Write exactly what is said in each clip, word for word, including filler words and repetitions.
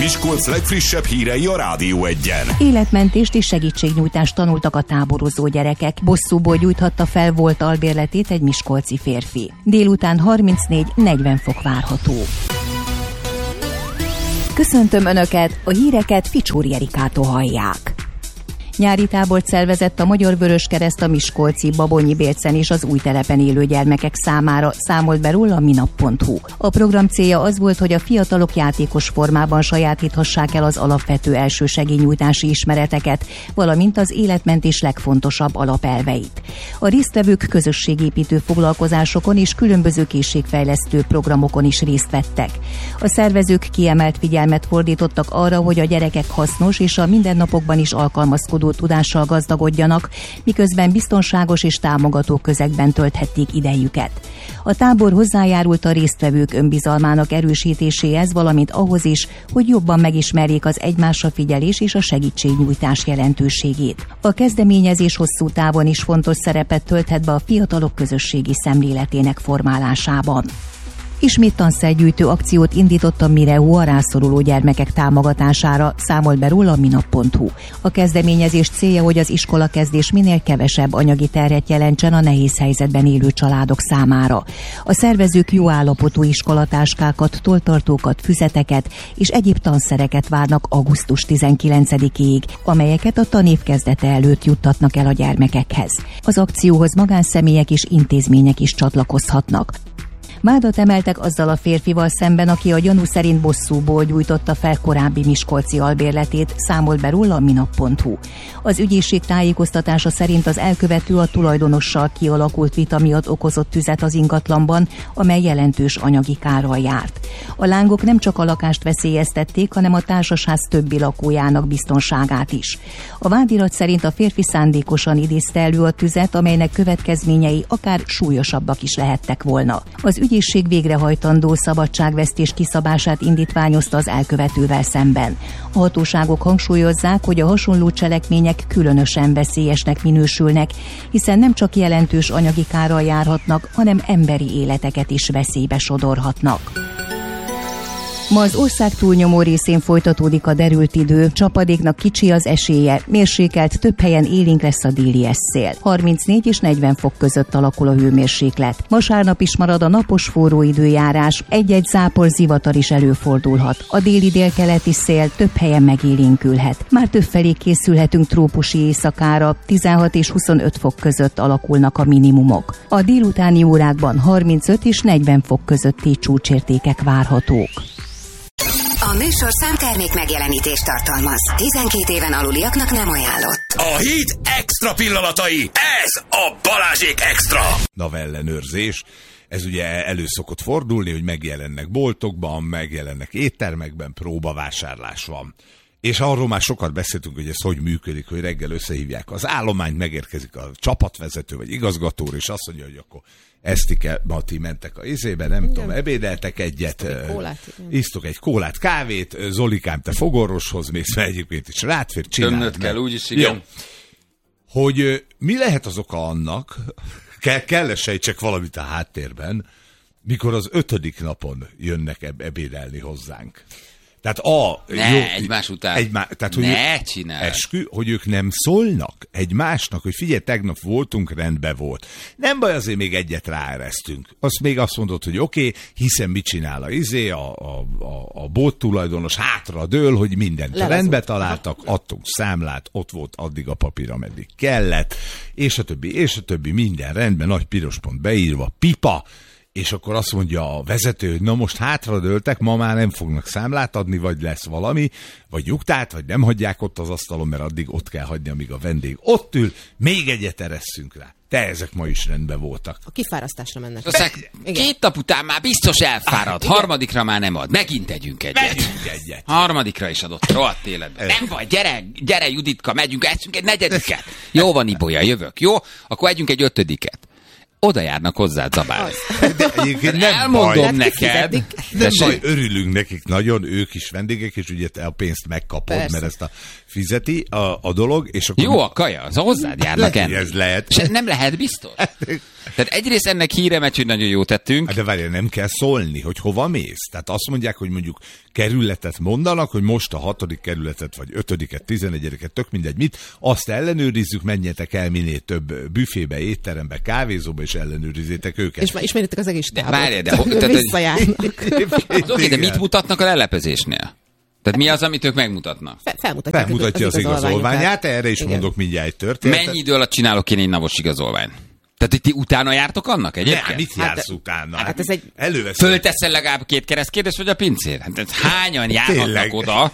Miskolc legfrissebb hírei a Rádió Egyen. Életmentést és segítségnyújtást tanultak a táborozó gyerekek. Bosszúból gyújthatta fel volt albérletét egy miskolci férfi. Délután harmincnégy negyven fok várható. Köszöntöm Önöket, a híreket Ficsóri Erikától hallják. Nyári tábort szervezett a Magyar Vöröskereszt a miskolci Babonyi Bélcen és az új telepen élő gyermekek számára, számolt be róla a minap pont hu. A program célja az volt, hogy a fiatalok játékos formában sajátíthassák el az alapvető elsősegélynyújtási ismereteket, valamint az életmentés legfontosabb alapelveit. A résztvevők közösségépítő foglalkozásokon és különböző készségfejlesztő programokon is részt vettek. A szervezők kiemelt figyelmet fordítottak arra, hogy a gyerekek hasznos és a mindennapokban is alkalmazkodó tudással gazdagodjanak, miközben biztonságos és támogató közegben tölthették idejüket. A tábor hozzájárult a résztvevők önbizalmának erősítéséhez, valamint ahhoz is, hogy jobban megismerjék az egymásra figyelés és a segítségnyújtás jelentőségét. A kezdeményezés hosszú távon is fontos szerepet tölthet be a fiatalok közösségi szemléletének formálásában. Ismét tanszergyűjtő akciót indított a Mireu a rászoruló gyermekek támogatására, számolt be róla a minap pont hu. A kezdeményezés célja, hogy az iskolakezdés minél kevesebb anyagi terhet jelentsen a nehéz helyzetben élő családok számára. A szervezők jó állapotú iskolatáskákat, tolltartókat, füzeteket és egyéb tanszereket várnak augusztus tizenkilencedikéig, amelyeket a tanév kezdete előtt juttatnak el a gyermekekhez. Az akcióhoz magánszemélyek és intézmények is csatlakozhatnak. Vádat emeltek azzal a férfival szemben, aki a gyanú szerint bosszúból gyújtotta fel korábbi miskolci albérletét, számolt be róla a minap pont hu. Az ügyészség tájékoztatása szerint az elkövető a tulajdonossal kialakult vita miatt okozott tüzet az ingatlanban, amely jelentős anyagi kárral járt. A lángok nem csak a lakást veszélyeztették, hanem a társasház többi lakójának biztonságát is. A vádirat szerint a férfi szándékosan idézte elő a tüzet, amelynek következményei akár súlyosabbak is lehettek volna. Az ügyészség végrehajtandó szabadságvesztés kiszabását indítványozta az elkövetővel szemben. A hatóságok hangsúlyozzák, hogy a hasonló cselekmények különösen veszélyesnek minősülnek, hiszen nem csak jelentős anyagi kárral járhatnak, hanem emberi életeket is veszélybe sodorhatnak. Ma az ország túlnyomó részén folytatódik a derült idő, csapadéknak kicsi az esélye, mérsékelt, több helyen élénk lesz a déli esszél. harmincnégy és negyven fok között alakul a hőmérséklet. Vasárnap is marad a napos forró időjárás, egy-egy zápor zivatar is előfordulhat. A déli délkeleti szél több helyen megélénkülhet. Már többfelé készülhetünk trópusi éjszakára, tizenhat és huszonöt fok között alakulnak a minimumok. A délutáni órákban harmincöt és negyven fok közötti csúcsértékek várhatók. A műsor számtermék megjelenítést tartalmaz. tizenkét éven aluliaknak nem ajánlott. A hét extra pillanatai, ez a Balázsék Extra. Navellenőrzés. Ez ugye elő szokott fordulni, hogy megjelennek boltokban, megjelennek éttermekben, próbavásárlás van. És arról már sokat beszéltünk, hogy ez hogy működik, hogy reggel összehívják az állományt, megérkezik a csapatvezető vagy igazgató, és azt mondja, hogy akkor Esztike, ma ti mentek a izébe, nem igen. tudom, ebédeltek egyet, isztok egy kólát, isztok egy kólát, kávét, Zolikám, te fogorvoshoz mész, mert egyébként is rátfér, csináld. Tömnöd kell, úgyis igen. Jó. Hogy mi lehet az oka annak, kell, kell sejtsek valamit a háttérben, mikor az ötödik napon jönnek eb- ebédelni hozzánk. Tehát a... Ne, jó, egymás után. Egymá, tehát, hogy ne csinálj. Eskü, hogy ők nem szólnak egymásnak, hogy figyelj, tegnap voltunk, rendben volt. Nem baj, azért még egyet ráeresztünk. Azt még azt mondod, hogy oké, okay, hiszen mit csinál a izé, a, a, a, a bolt tulajdonos hátra dől, hogy mindent Levezult. rendbe találtak, adtunk számlát, ott volt addig a papír, ameddig kellett, és a többi, és a többi, minden rendben, nagy piros pont beírva, pipa, és akkor azt mondja a vezető, hogy na most hátradőltek, ma már nem fognak számlát adni, vagy lesz valami, vagy nyugtát, vagy nem hagyják ott az asztalon, mert addig ott kell hagyni, amíg a vendég ott ül, még egyet eresszünk rá. De ezek ma is rendben voltak. A kifárasztásra mennek. Aztán két nap után már biztos elfárad, ah, harmadikra már nem ad. Megint együnk egyet. Megyünk egyet. Harmadikra is adott, rohadt életben. Nem baj, gyere, gyere Juditka, megyünk, eszünk egy negyediket. Jó van, Ibolya, jövök, jó? Akkor együnk egy ötödiket. Oda járnak hozzád zabálni. Elmondom baj. neked. Nem baj, örülünk nekik nagyon, ők is vendégek, és ugye te a pénzt megkapod, persze, mert ezt a fizeti a, a dolog. És akkor jó a kaja, az hozzád járnak enni. Ez lehet. És nem lehet biztos. Tehát egyrészt ennek híre megy, hogy nagyon jó tettünk. De várjál, nem kell szólni, hogy hova mész. Tehát azt mondják, hogy mondjuk kerületet mondanak, hogy most a hatodik kerületet, vagy ötödiket, tizenegyediket, tök mindegy mit, azt ellenőrizzük, menjetek el minél több büfébe, étterembe, kávézóba, és ellenőrizzétek őket. És már ismeritek az egész tábort. Várj, de, ho, tehát, visszajárnak. Oké, de mit mutatnak a lelepezésnél? Tehát mi az, amit ők megmutatnak? Fe, felmutatják Felmutatja az, az igazolványát, erre is igen. mondok mindjárt egy történetet. Mennyi idő alatt csinálok én egy navos igazolvány? Tehát ti utána jártok annak egyébként? Ne, mit jársz hát, utána? Hát ez egy... Előveszem. Fölteszel legalább két keresztkérdést, vagy a pincér? Hát hányan járhatnak Tényleg. oda?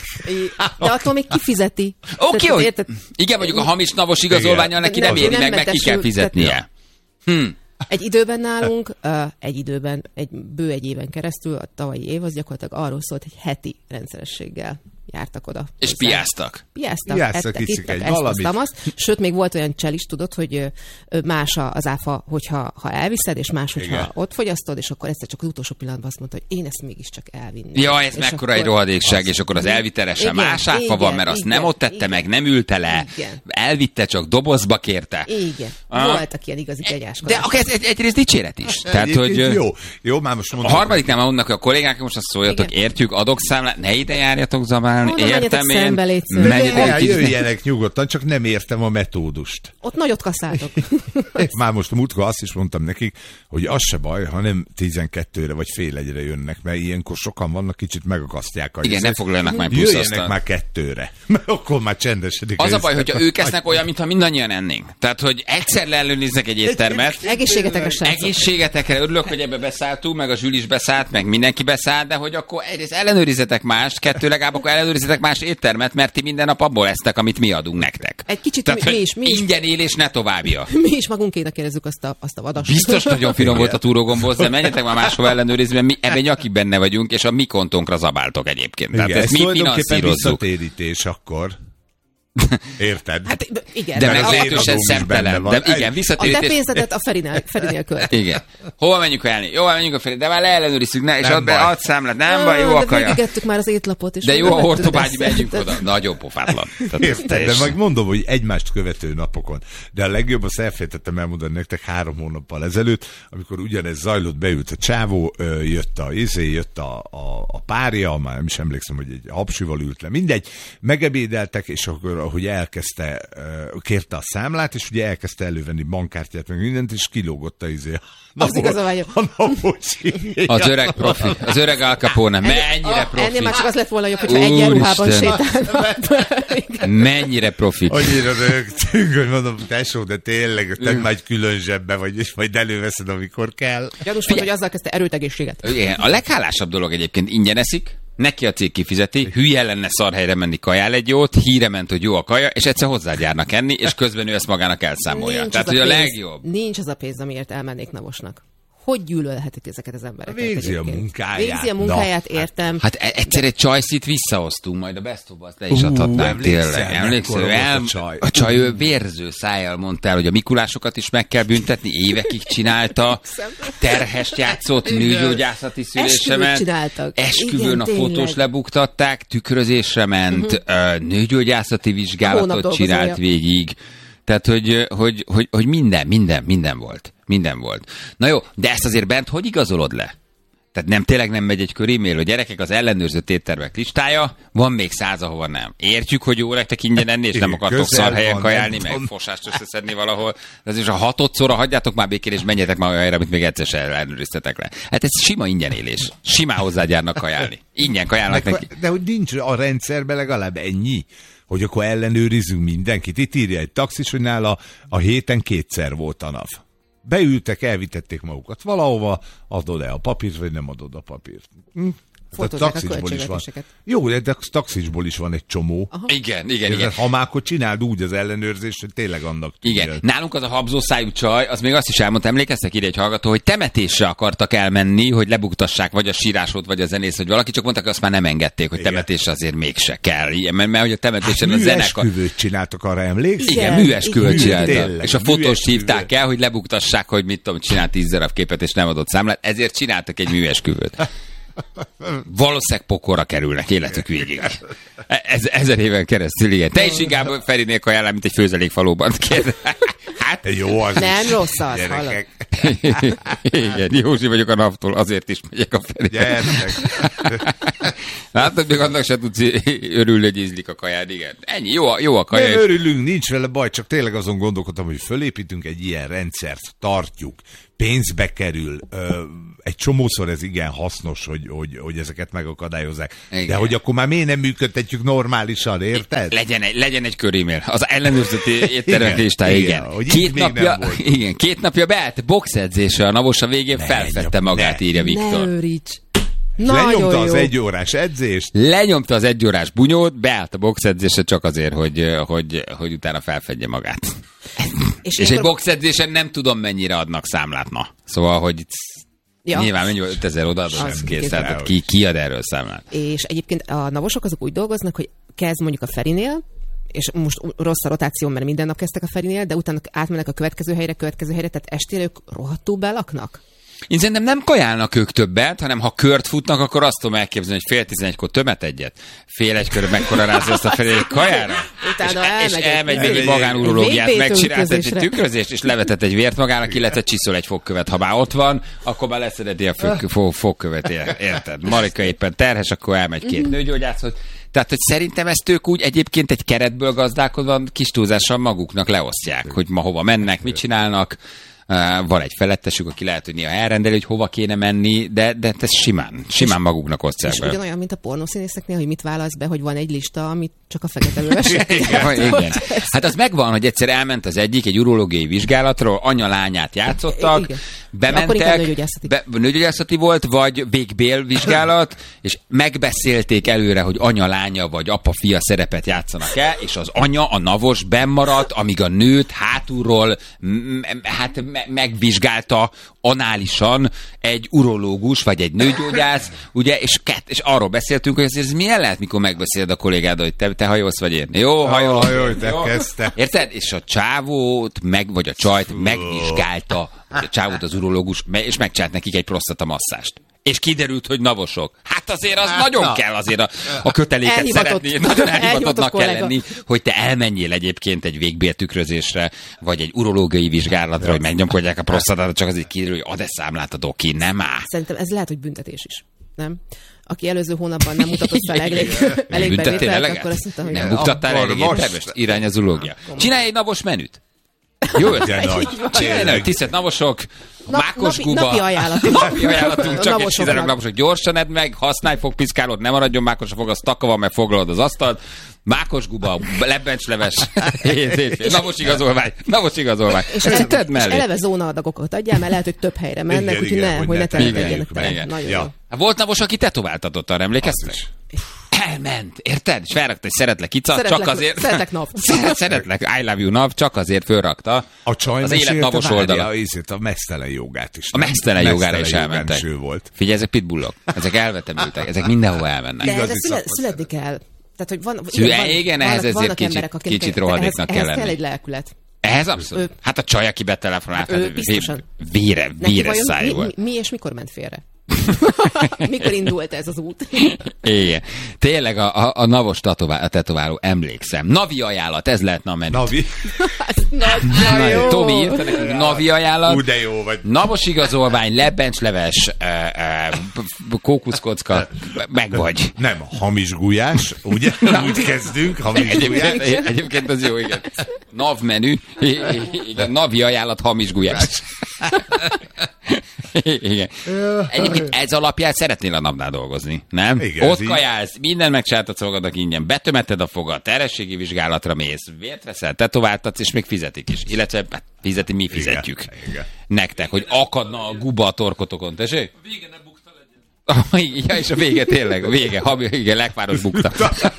De attól még kifizeti. Oké, okay, hogy... Igen, mondjuk a hamis navos igazolvánnyal neki nem, nem éri meg, meg ki kell fizetnie. Hm. Egy időben nálunk, uh, egy időben, egy bő egy éven keresztül, a tavalyi év az gyakorlatilag arról szólt, hogy heti rendszerességgel jártak oda. És piáztak. Piáztak, Piáztak, ettek, hiszik ittak, egy ezt, valamit. azt, azt. Sőt, még volt olyan csel is, tudod, hogy ö, más az áfa, hogyha ha elviszed, és más, hogyha Igen. ott fogyasztod, és akkor egyszer csak az utolsó pillanatban azt mondta, hogy én ezt mégiscsak elvinném. Ja, ez és mekkora akkor... egy rohadékság, és akkor az elvitelesen Igen, más áfa igen, van, mert azt igen, nem ott tette igen, meg, nem ülte le, igen. elvitte, csak dobozba kérte. Igen. Ah. Voltak ilyen igazi De kegyáskodások. akkor ez egy, egyrészt dicséret is. Tehát, hogy Jó, jó, már most a mondom. harmadiknál mondnak, hogy a kollégák most azt szóljatok, Igen. értjük, adok számlát, ne ide járjatok zabálni, Oda menjetek értem én. szembe, légy szíves. Menjetek Ja, egy kicsit- jöjjenek nyugodtan, csak nem értem a metódust. Ott nagyot kaszáltok. Már most a múltkor azt is mondtam nekik, hogy az se baj, ha nem tizenkettőre vagy fél egyre jönnek, mert ilyenkor sokan vannak, kicsit megakasztják a Igen, izet. ne foglaljanak már plusz Jöjjenek asztalt. már kettőre, mert akkor már csendesedik. Az a baj, üzlet. hogyha ők esznek olyan, mintha mindannyian ennénk. Tehát, hogy egyszer leellenőriznek egy éttermet, Egészségetekre, srácok. egészségetekre, örülök, hogy ebbe beszálltunk, meg a Zsül is beszállt, meg mindenki beszállt, de hogy akkor egyrészt ellenőrizetek mást, kettő legalább akkor ellenőrizetek más éttermet, mert ti minden nap abból esztek, amit mi adunk nektek. Egy kicsit Tehát, mi, mi hogy is, mi is. ingyen élés ne továbbja. Mi is magunkének érezzük azt a, azt a vadast. Biztos nagyon finom volt a túrógomboz, de menjetek már máshova ellenőrizni, mert mi ebben nyakig benne vagyunk, és a mi kontónkra zabáltok egyébként. Tehát Igen, ezt ez mi tulajdonképpen finanszírozzuk. visszatérítés akkor. Érted? Hát igen. De mert a- meglehetősen adóm is benne szemtelen. van. De igen, A te visszatérítés. pénzedet a Ferinél, Ferinél költ. Igen. Hova menjünk elni? Jó, menjünk a felé, de már leellenőrizzük, ne, és Nem add be, baj. add számlát, nem baj, jó a De kaja. végigettük már az étlapot. És De jó a megvettük hortobágyi, ezt. megyünk oda. Nagyon pofátlan. Tehát ez Érted, de teljesen- meg mondom, hogy egymást követő napokon. De a legjobb, azt elfejtettem elmondani nektek három hónappal ezelőtt, amikor ugyanez zajlott, beült a csávó, ö, jött a izé, jött a, a, a párja, már nem is emlékszem, hogy egy hapsival ült le, mindegy, megebédeltek, és akkor, ahogy elkezdte, ö, kérte a számlát, és ugye elkezdte elővenni bankkártyát, meg mindent, és kilógott a izé. Az igazolvány. A napocsi. Az öreg profi, az öreg Al Capone, mennyire Ah, Ennél profi. már csak az lett volna jobb, hogyha egyenruhában Úristen. sétálna. Mennyire profi. Annyira rögtünk, hogy mondom, tesó, de tényleg, te már egy külön zsebbe vagy, és majd előveszed, amikor kell. Gyanús volt, hogy azzal kezdte erőtegészséget. Igen, a leghálásabb dolog egyébként, ingyen eszik, neki a cég kifizeti, hülye lenne szarhelyre menni, kajál egy jót, híre ment, hogy jó a kaja, és egyszer hozzágyárnak enni, és közben ő ezt magának elszámolja. Nincs Tehát, az hogy a pénz- legjobb. Nincs az a pénz, amiért elmennék Navosnak. Hogy gyűlölhetik ezeket az embereket? Végzi a egyébként? munkáját. Végzi a munkáját, Na, értem. Hát e- egyszer egy csajszit visszahoztunk, majd a Best of azt le is adhatnánk, emlékszel, tényleg. Emlékszel, mekkora el, volt a csaj? a csaj ő vérző szájjal mondta el, hogy a Mikulásokat is meg kell büntetni, évekig csinálta, terhest játszott, nőgyógyászati szülésemen, Esküvőt csináltak. esküvőn Igen, a fotós tényleg. lebuktatták, tükrözésre ment, uh-huh. nőgyógyászati vizsgálatot Hónap csinált dolgozója. végig. Tehát, hogy, hogy, hogy, hogy minden, minden, minden volt. Minden volt. Na jó, de ezt azért bent hogy igazolod le? Tehát nem tényleg nem megy egy kör e-mail, hogy gyerekek, az ellenőrzött éttermek listája, van még száz, ahova nem. Értjük, hogy jó nektek ingyen enni, és nem Igen, akartok közel szar helyen van, kajálni, nem meg van. fosást összeszedni valahol. De azért a hatodszorra hagyjátok már békén, és menjetek már olyan helyre, amit még egyszer se ellenőriztetek le. Hát ez sima ingyen élés. Simán hozzágyárnak kajálni. Ingyen kajálnak Meg, neki. de hogy nincs a rendszerben legalább ennyi, hogy akkor ellenőrizzünk mindenkit. Itt írja egy taxis, hogy nála a héten kétszer volt a NAV. Beültek, elvitették magukat valahova, adod el a papírt, vagy nem adod a papírt. Hm? Fotózzák a taxisból is van. költségvetéseket. Jó, de a taxisból is van egy csomó. Igen, igen, Igen. igen. Ha már akkor csináld úgy az ellenőrzést, hogy tényleg annak tudja. Igen, nálunk az a habzószájú csaj, az még azt is elmondta, emlékeztek ide egy hallgató, hogy temetésre akartak elmenni, hogy lebuktassák vagy a sírásot, vagy a zenész, vagy valaki, csak mondták, hogy azt már nem engedték, hogy Igen. temetésre azért mégse kell. Igen, mert, mert hogy a temetésen Hát a zenekar... műesküvőt csináltak, arra emlékszel? Igen, Igen, műesküvőt igen. csináltak. Tényleg, És a fotóst műesküvő. hívták el, hogy lebuktassák, hogy mit tudom, csinált tíz darab képet, és nem adott számlát, ezért csináltak egy műesküvőt. Valószínűleg pokorra kerülnek életük végig. Ez, ezer éven keresztül, igen. Te is inkább Ferinél kajálnál, mint egy főzelékfalóban. Hát jó az Nem is. rossz az, hallod. Igen, Józsi vagyok a naptól, azért is megyek a felé. Gyertek. Látod, még annak se tudsz örülni, hogy ízlik a kajád, igen. Ennyi, jó a, jó a kaja. Nem örülünk, nincs vele baj, csak tényleg azon gondolkodtam, hogy fölépítünk egy ilyen rendszert, tartjuk, pénzbe kerül, ö, egy csomószor ez igen hasznos, hogy, hogy, hogy ezeket megakadályozzák. Igen. De hogy akkor már miért nem működtetjük normálisan, érted? Legyen egy, legyen egy körémél. Az ellenőrzött étterek Igen, listája, igen, igen. hogy Két itt még napja, nem volt. igen, két napja beállt boxedzésre a Navos a végén, Ne, felfedte nyom- magát, ne. írja Ne Viktor. őríts. Lenyomta Nagyon az jó. egy órás edzést, Lenyomta az egyórás bunyót, beállt a boxedzésre csak azért, hogy, hogy, hogy utána felfedje magát. És, És egy ilyenkor- boxedzésen nem tudom, mennyire adnak számlát ma. Szóval, hogy Ja. nyilván mennyi ötezer odaadod, Az nem kész. kész. Tehát ki, ki ad erről számlát? És egyébként a navosok azok úgy dolgoznak, hogy kezd mondjuk a Ferinél, és most rossz a rotáció, mert minden nap kezdtek a Ferinél, de utána átmennek a következő helyre, következő helyre, tehát estére ők rohadtul belaknak. Én szerintem nem kajálnak ők többet, hanem ha kört futnak, akkor azt tudom elképzelni, hogy fél tizenegykor tömet egyet. Fél egykor mekkora rázni azt a felé egy kajára. Utána és, és elmegy elmegy egy- egy egy magánurológiát, vé bé megcsináltat egy tükrözésre. tükrözést, és levetett egy vért magának, illetve csiszol egy fogkövet. Ha már ott van, akkor már leszedeti a fog, fog, fogkövet, érted? Marika éppen terhes, akkor elmegy két nőgyógyászhoz. Tehát, hogy szerintem ezt ők úgy egyébként egy keretből gazdálkodva kis túlzással maguknak leosztják, hogy ma hova mennek, mit csinálnak. Uh, van egy felettesük, aki lehet, hogy néha elrendeli, hogy hova kéne menni, de, de ez simán, simán maguknak osztják És be. ugyanolyan, mint a pornószínészeknél, hogy mit válasz be, hogy van egy lista, amit csak a fekete lövesek. Igen, igen. Hát az megvan, hogy egyszer elment az egyik egy urológiai vizsgálatról, anya-lányát játszottak, Igen. Akkor inkább bementek, nőgyógyászati. be, nőgyógyászati volt, vagy végbél vizsgálat, és megbeszélték előre, hogy anya-lánya vagy apa-fia szerepet játszanak el, és az anya, a navos bennmaradt, amíg a nőt hátulról m- hát me- megvizsgálta análisan egy urológus, vagy egy nőgyógyász, ugye, és, kett, és arról beszéltünk, hogy ez milyen lehet, mikor megbeszéled a kollégád, hogy te, te hajolsz, vagy én. Jó, hajolok. hajolj, te Jó. kezdte. Érted? És a csávót, meg, vagy a csajt megvizsgálta, a csávót az urológus, me- és megcsinált nekik egy prostata masszást. És kiderült, hogy navosok. Hát azért az nagyon na. kell azért a, a köteléket Elhivatott. szeretni. Nagyon Elhivatott elhivatottnak kell kollega. lenni, hogy te elmenjél egyébként egy végbéltükrözésre, vagy egy urológiai vizsgálatra, hogy megnyomkodják a prostatát, csak azért kiderül, hogy ad-e számlát a doki, nem áll. Szerintem ez lehet, hogy büntetés is. Nem? Aki előző hónapban nem mutatott fel elég, elég Büntettél bevételt, eleget? akkor azt mondta, hogy Nem buktattál Akkor elég most- éttermest? Irány az urológia. Csinálj egy navos menüt. Jó De ötlet. nagy. Csinálj egy tisztelt navosok, Nap- mákos napi- guba. napi ajánlatunk. Napi ajánlatunk, csak egy Navosoknak. tizenöt naposok. Gyorsan edd meg, használj fogpiszkálót, ne maradjon mákos a fog, az taka van, mert foglalod az asztalt. Mákos guba, lebbencsleves, navos igazolvány, navos igazolvány. és, Ezt eleve, tedd és mellé. eleve zónaadagokat adjál, mert lehet, hogy több helyre mennek, Igen, úgyhogy igen, ne, hogy hogy ne ne telepedjenek telepedjünk tele. meg. Nagyon Ja. jó. Hát volt navos, aki tetováltatott, arra emlékeztek? Azt Elment, érted? És felrakta, hogy szeretlek ica, Szeretlek- csak azért... szeretlek nap. Szeret- Szeretlek, I love you nap, csak azért fölrakta. A csaj az élet mesélte, navos várja, oldala. ízét, a mesztelen jogát is. A nem? mesztelen jogára is Mesztelen jogán elmentek. is ő volt. Figyelj, ezek pitbullok. Ezek elvetemültek. Ezek mindenhova elmennek. De Igazi erre szüle, szakma születni kell. Tehát, hogy van, Szü- igen, van, igen, ehhez vannak, ezért vannak kicsit- emberek, akik kicsit ehhez, rohadéknak kell ehhez kell lenni. egy lelkület. Ehhez abszolút. Ő- Hát a csaj, aki betelefonált, Ő hát biztosan. vére, Neki véres vajon száj mi, volt. mi, mi és mikor ment félre? Mikor indult ez az út? Igen. Tényleg a, a, a navos tetovál, a tetováló, emlékszem. Navi ajánlat, ez lehetne a menü. Navi. Nagyon Na, jó. Tomi írta nekünk, navi ajánlat. Ú, de jó vagy. Navos igazolvány, lebbencsleves, uh, uh, kókuszkocka, meg vagy. Nem, hamis gulyás, ugye? Úgy kezdünk, hamis gulyás. Egyébként, egyébként az jó, igen. Nav menü, igen, navi ajánlat, hamis gulyás. Igen. Egyébként ez alapján szeretnél a napnál dolgozni, nem? Igen, Ott így. kajálsz, minden megcsináltatsz magadnak ingyen, betömeted a fogad, terhességi vizsgálatra mész, vért veszel, tetováltatsz, és még fizetik is. Illetve hát, fizeti, mi fizetjük. Igen, igen. Nektek, hogy akadna a guba a torkotokon, tessék? A vége ne bukta legyen. Ja, és a vége tényleg, a vége, ha, igen, lekváros bukta.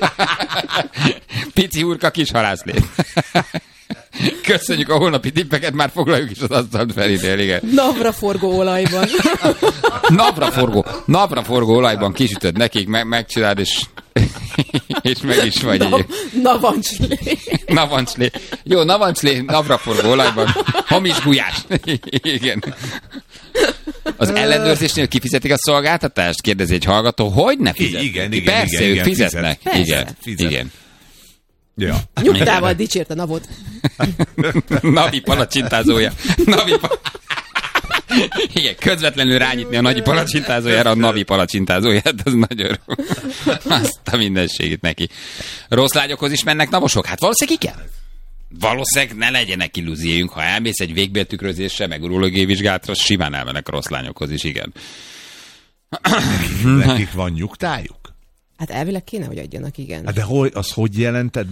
Pici hurka, kis halászlét. Köszönjük a holnapi tippeket, már foglaljuk is az asztalt felidél, igen. Navra forgó olajban. Napraforgó, napraforgó olajban kisütöd nekik, meg, megcsináld, és, és meg is vagy. Na, Egy. navancslé. Navancslé. Jó, navancslé, napraforgó olajban. Hamis gulyás. Igen. Az ellenőrzésnél kifizetik a szolgáltatást? Kérdezi egy hallgató. Hogy ne fizetnek? Igen, igen, Persze, igen, ők igen, fizetnek. fizet. Igen, Persze, fizet. igen. Ja. Nyugtával dicsért a navot. Navi palacsintázója. Navi pa... Igen, közvetlenül rányitni a nagyi palacsintázójára a Navi palacsintázóját, az nagy öröm. Azt a mindenségét neki. Rossz lágyokhoz is mennek navosok? Hát valószínűleg igen. Valószínűleg ne legyenek illúzióink, ha elmész egy végbéltükrözésre, meg urológiai vizsgálatra, simán elmennek rossz lányokhoz is, igen. Nekik, nekik van nyugtájuk? Hát elvileg kéne, hogy adjanak, igen. Hát de hogy, az hogy jelentett